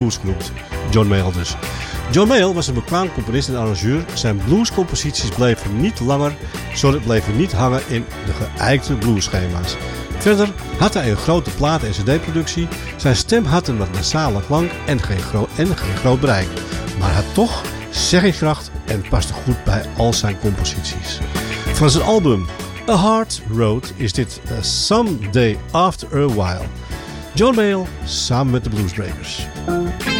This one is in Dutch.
blues genoemd. John Mayall dus. John Mayall was een bekwaam componist en arrangeur. Zijn bluescomposities bleven niet hangen in de geëikte bluesschema's. Verder had hij een grote platen- en cd-productie. Zijn stem had een wat nasale klank en geen groot bereik. Maar had toch zeggingskracht en paste goed bij al zijn composities. Van zijn album A Hard Road is dit Someday After a While. John Mayall samen met de Bluesbreakers.